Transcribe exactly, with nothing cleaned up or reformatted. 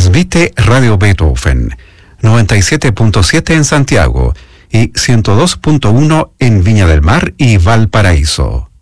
Transmite Radio Beethoven, noventa y siete punto siete en Santiago y ciento dos punto uno en Viña del Mar y Valparaíso.